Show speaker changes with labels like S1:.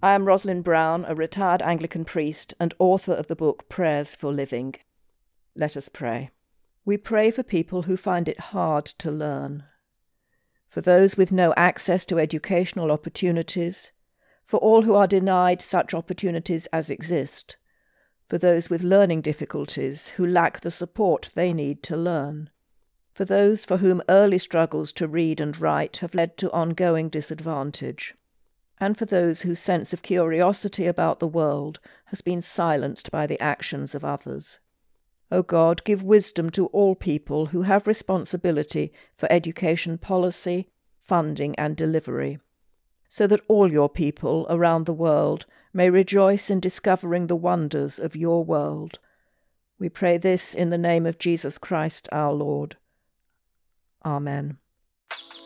S1: I am Rosalind Brown, a retired Anglican priest and author of the book Prayers for Living. Let us pray. We pray for people who find it hard to learn, for those with no access to educational opportunities, for all who are denied such opportunities as exist, for those with learning difficulties who lack the support they need to learn, for those for whom early struggles to read and write have led to ongoing disadvantage, and for those whose sense of curiosity about the world has been silenced by the actions of others. O God, give wisdom to all people who have responsibility for education policy, funding and delivery, so that all your people around the world may rejoice in discovering the wonders of your world. We pray this in the name of Jesus Christ our Lord. Amen.